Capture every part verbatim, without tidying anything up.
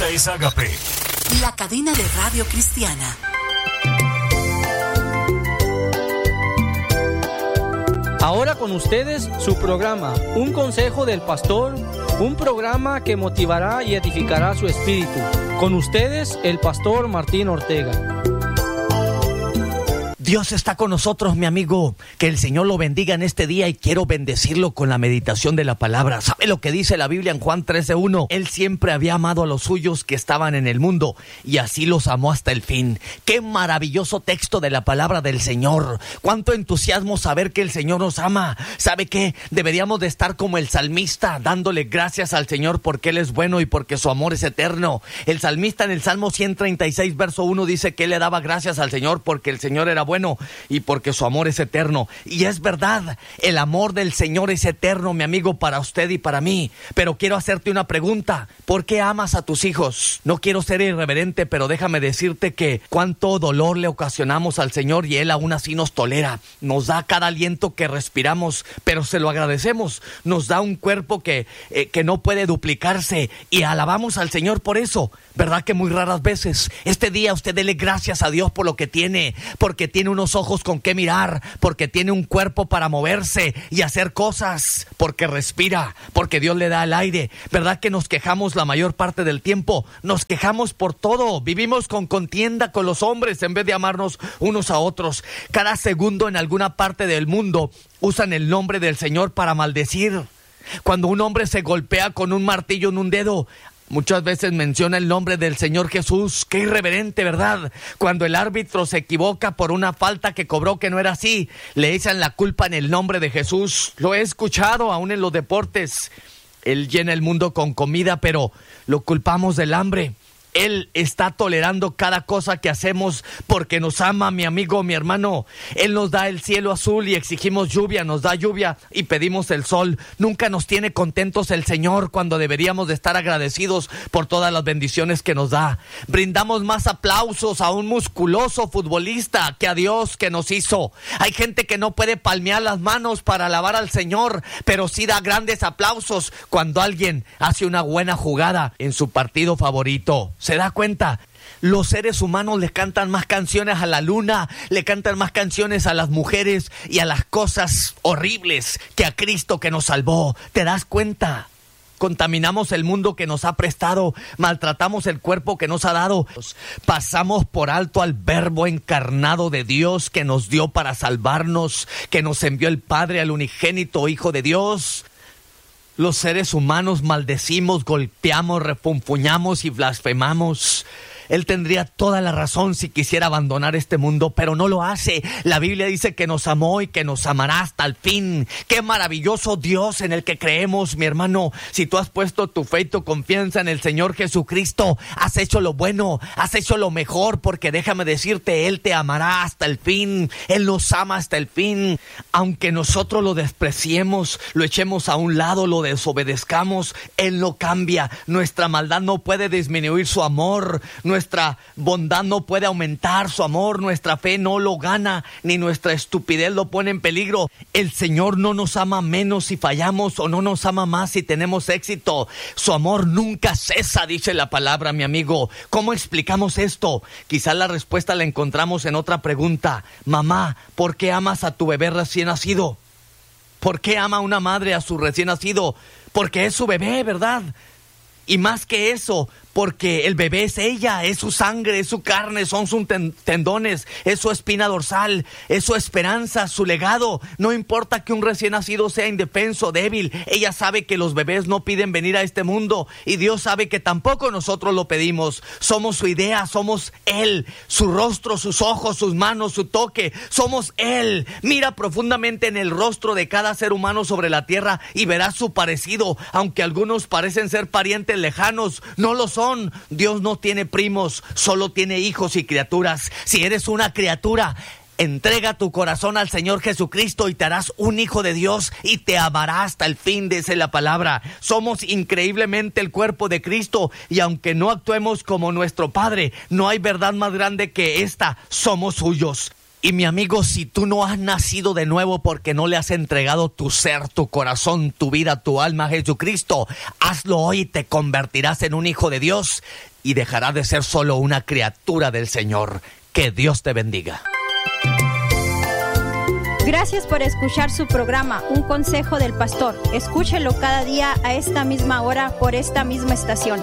es Agape, la cadena de radio cristiana. Ahora con ustedes su programa, Un Consejo del Pastor, un programa que motivará y edificará su espíritu. Con ustedes, el Pastor Martín Ortega. Dios está con nosotros, mi amigo. Que el Señor lo bendiga en este día y quiero bendecirlo con la meditación de la palabra. ¿Sabe lo que dice la Biblia en Juan trece uno? Él siempre había amado a los suyos que estaban en el mundo y así los amó hasta el fin. ¡Qué maravilloso texto de la palabra del Señor! ¡Cuánto entusiasmo saber que el Señor nos ama! ¿Sabe qué? Deberíamos de estar como el salmista, dándole gracias al Señor porque Él es bueno y porque su amor es eterno. El salmista en el Salmo ciento treinta y seis, verso uno, dice que Él le daba gracias al Señor porque el Señor era bueno y porque su amor es eterno. Y es verdad, el amor del Señor es eterno, mi amigo, para usted y para mí. Pero quiero hacerte una pregunta: ¿por qué amas a tus hijos? No quiero ser irreverente, pero déjame decirte que cuánto dolor le ocasionamos al Señor y Él aún así nos tolera. Nos da cada aliento que respiramos, pero se lo agradecemos. Nos da un cuerpo que, eh, que no puede duplicarse y alabamos al Señor por eso. ¿Verdad que muy raras veces? Este día usted dele gracias a Dios por lo que tiene, porque tiene unos ojos con qué mirar, porque tiene un cuerpo para moverse y hacer cosas, porque respira, porque Dios le da el aire. ¿Verdad que nos quejamos la mayor parte del tiempo? Nos quejamos por todo, vivimos con contienda con los hombres en vez de amarnos unos a otros. Cada segundo en alguna parte del mundo usan el nombre del Señor para maldecir. Cuando un hombre se golpea con un martillo en un dedo, muchas veces menciona el nombre del Señor Jesús. ¡Qué irreverente!, ¿verdad? Cuando el árbitro se equivoca por una falta que cobró que no era así, le echan la culpa en el nombre de Jesús. Lo he escuchado aún en los deportes. Él llena el mundo con comida, pero lo culpamos del hambre. Él está tolerando cada cosa que hacemos porque nos ama, mi amigo, mi hermano. Él nos da el cielo azul y exigimos lluvia, nos da lluvia y pedimos el sol. Nunca nos tiene contentos el Señor cuando deberíamos de estar agradecidos por todas las bendiciones que nos da. Brindamos más aplausos a un musculoso futbolista que a Dios que nos hizo. Hay gente que no puede palmear las manos para alabar al Señor, pero sí da grandes aplausos cuando alguien hace una buena jugada en su partido favorito. ¿Se da cuenta? Los seres humanos le cantan más canciones a la luna, le cantan más canciones a las mujeres y a las cosas horribles que a Cristo que nos salvó. ¿Te das cuenta? Contaminamos el mundo que nos ha prestado, maltratamos el cuerpo que nos ha dado, pasamos por alto al verbo encarnado de Dios que nos dio para salvarnos, que nos envió el Padre al unigénito Hijo de Dios. Los seres humanos maldecimos, golpeamos, refunfuñamos y blasfemamos. Él tendría toda la razón si quisiera abandonar este mundo, pero no lo hace. La Biblia dice que nos amó y que nos amará hasta el fin. ¡Qué maravilloso Dios en el que creemos, mi hermano! Si tú has puesto tu fe y tu confianza en el Señor Jesucristo, has hecho lo bueno, has hecho lo mejor, porque déjame decirte, Él te amará hasta el fin. Él nos ama hasta el fin. Aunque nosotros lo despreciemos, lo echemos a un lado, lo desobedezcamos, Él no cambia. Nuestra maldad no puede disminuir su amor. Nuestra bondad no puede aumentar su amor, nuestra fe no lo gana, ni nuestra estupidez lo pone en peligro. El Señor no nos ama menos si fallamos o no nos ama más si tenemos éxito. Su amor nunca cesa, dice la palabra, mi amigo. ¿Cómo explicamos esto? Quizás la respuesta la encontramos en otra pregunta. Mamá, ¿por qué amas a tu bebé recién nacido? ¿Por qué ama una madre a su recién nacido? Porque es su bebé, ¿verdad? Y más que eso, porque el bebé es ella, es su sangre, es su carne, son sus ten- tendones, es su espina dorsal, es su esperanza, su legado. No importa que un recién nacido sea indefenso, débil, ella sabe que los bebés no piden venir a este mundo y Dios sabe que tampoco nosotros lo pedimos. Somos su idea, somos Él, su rostro, sus ojos, sus manos, su toque, somos Él. Mira profundamente en el rostro de cada ser humano sobre la tierra y verás su parecido, aunque algunos parecen ser parientes lejanos, no lo son. Dios no tiene primos, solo tiene hijos y criaturas. Si eres una criatura, entrega tu corazón al Señor Jesucristo y te harás un hijo de Dios y te amará hasta el fin, dice la palabra. Somos increíblemente el cuerpo de Cristo y aunque no actuemos como nuestro Padre, no hay verdad más grande que esta: somos suyos. Y mi amigo, si tú no has nacido de nuevo porque no le has entregado tu ser, tu corazón, tu vida, tu alma a Jesucristo, hazlo hoy y te convertirás en un hijo de Dios. y dejará de ser solo una criatura del Señor. Que Dios te bendiga. Gracias por escuchar su programa, Un Consejo del Pastor. Escúchelo cada día a esta misma hora por esta misma estación.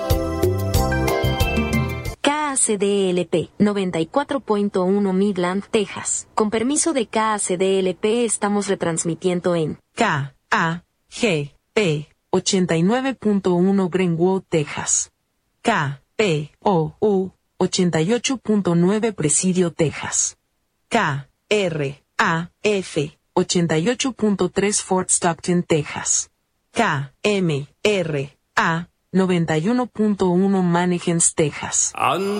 K A C D L P noventa y cuatro punto uno Midland, Texas. Con permiso de K A C D L P estamos retransmitiendo en K A G P ochenta y nueve punto uno Greenwood, Texas. K P O U ochenta y ocho punto nueve Presidio, Texas. K R A F ochenta y ocho punto tres Fort Stockton, Texas. K M R A noventa y uno punto uno Mannequins, Texas.